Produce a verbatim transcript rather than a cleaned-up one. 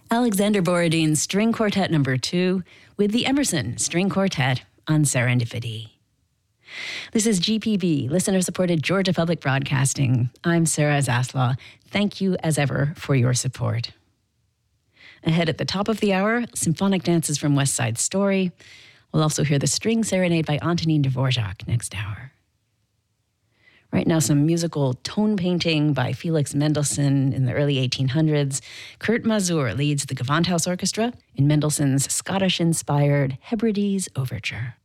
Alexander Borodin's String Quartet Number Two with the Emerson String Quartet on Serendipity. This is G P B, listener-supported Georgia Public Broadcasting. I'm Sarah Zaslaw. Thank you, as ever, for your support. Ahead at the top of the hour, symphonic dances from West Side Story. We'll also hear the String Serenade by Antonin Dvorak next hour. Right now, some musical tone painting by Felix Mendelssohn in the early eighteen hundreds. Kurt Masur leads the Gewandhaus Orchestra in Mendelssohn's Scottish-inspired Hebrides Overture.